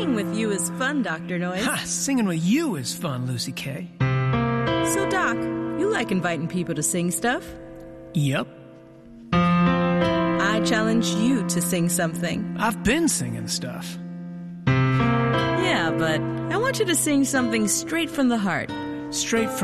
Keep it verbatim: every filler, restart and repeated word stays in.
Singing with you is fun, Doctor Noise. Ha! Singing with you is fun, Lucy Kay. So, Doc, you like inviting people to sing stuff? Yep. I challenge you to sing something. I've been singing stuff. Yeah, but I want you to sing something straight from the heart. Straight from